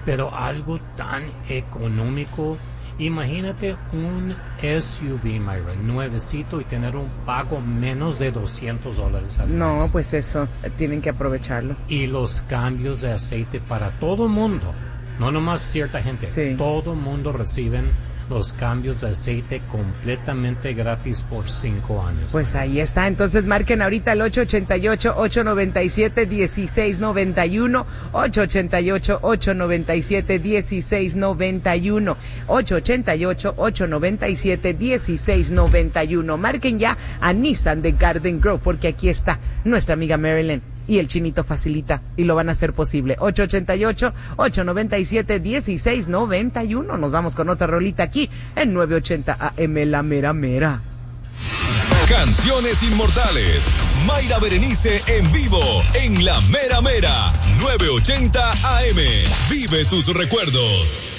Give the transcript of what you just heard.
pero algo tan económico. Imagínate un SUV, Myra, nuevecito y tener un pago menos de $200 al mes. No, pues eso, tienen que aprovecharlo. Y los cambios de aceite para todo mundo, no nomás cierta gente, sí. Todo mundo reciben los cambios de aceite completamente gratis por 5 años. Pues ahí está, entonces marquen ahorita el 888-897-1691, 888-897-1691, 888-897-1691. Marquen ya a Nissan de Garden Grove, porque aquí está nuestra amiga Marilyn. Y el Chinito facilita y lo van a hacer posible. 888-897-1691. Nos vamos con otra rolita aquí en 980 AM, la mera mera. Canciones inmortales. Mayra Berenice en vivo en la mera mera. 980 AM. Vive tus recuerdos.